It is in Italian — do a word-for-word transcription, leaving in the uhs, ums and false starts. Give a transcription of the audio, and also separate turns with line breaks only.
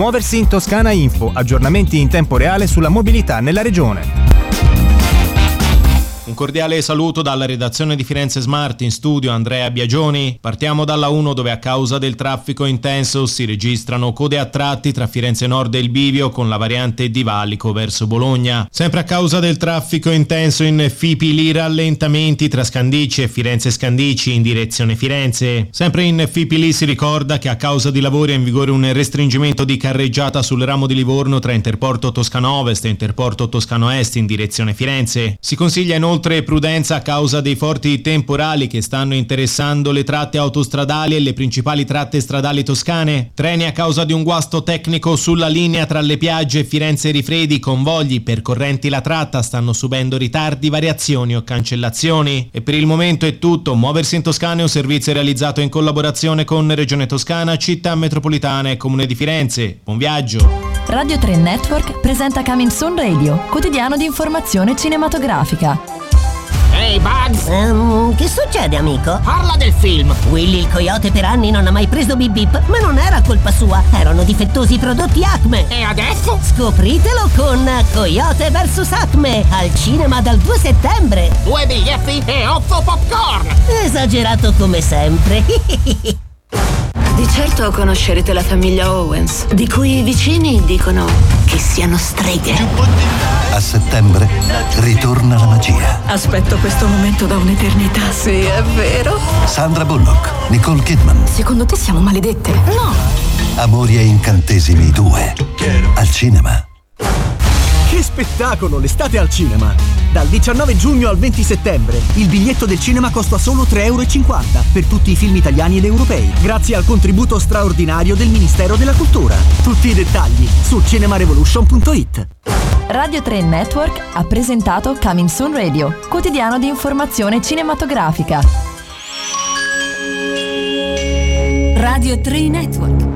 Muoversi in Toscana Info, aggiornamenti in tempo reale sulla mobilità nella regione.
Un cordiale saluto dalla redazione di Firenze Smart, in studio Andrea Biagioni. Partiamo dalla uno, dove a causa del traffico intenso si registrano code a tratti tra Firenze Nord e il Bivio con la variante di Valico verso Bologna. Sempre a causa del traffico intenso in Fipili, rallentamenti tra Scandicci e Firenze Scandicci in direzione Firenze. Sempre in Fipili si ricorda che a causa di lavori è in vigore un restringimento di carreggiata sul ramo di Livorno tra Interporto Toscano Ovest e Interporto Toscano Est in direzione Firenze. Si consiglia inoltre prudenza a causa dei forti temporali che stanno interessando le tratte autostradali e le principali tratte stradali toscane. Treni a causa di un guasto tecnico sulla linea tra le Piagge e Firenze Rifredi. Convogli percorrenti la tratta stanno subendo ritardi, variazioni o cancellazioni. E per il momento è tutto. Muoversi in Toscana è un servizio realizzato in collaborazione con Regione Toscana, Città Metropolitana e Comune di Firenze. Buon viaggio!
Radio tre Network presenta Coming Soon Radio, quotidiano di informazione cinematografica.
Ehi, hey Bugs!
Um, che succede, amico?
Parla del film!
Willy il coyote per anni non ha mai preso Bip Bip, ma non era colpa sua, erano difettosi i prodotti Acme.
E adesso?
Scopritelo con Coyote versus Acme, al cinema dal due settembre.
Due biglietti e otto popcorn!
Esagerato come sempre.
Di certo conoscerete la famiglia Owens, di cui i vicini dicono che siano streghe.
A settembre ritorna la magia.
Aspetto questo momento da un'eternità. Sì, è vero.
Sandra Bullock, Nicole Kidman.
Secondo te siamo maledette? No.
Amori e incantesimi due. Al cinema.
Che spettacolo, l'estate al cinema! Dal diciannove giugno al venti settembre il biglietto del cinema costa solo tre e cinquanta euro per tutti i film italiani ed europei, grazie al contributo straordinario del Ministero della Cultura. Tutti i dettagli su cinemarevolution punto it.
Radio tre Network ha presentato Coming Soon Radio, quotidiano di informazione cinematografica.
Radio tre Network.